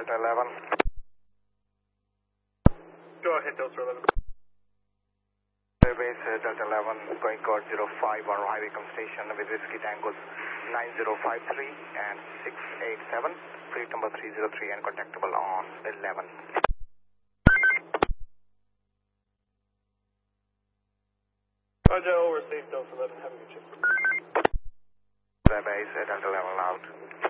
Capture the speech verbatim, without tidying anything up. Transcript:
Delta eleven. Go ahead, Delta eleven. Base uh, Delta eleven, going code zero five on highway come station with Whiskey Tangos nine zero five three and six eight seven, fleet number three zero three and contactable on eleven. Roger, all received Delta eleven, have a good trip. Base uh, Delta eleven out.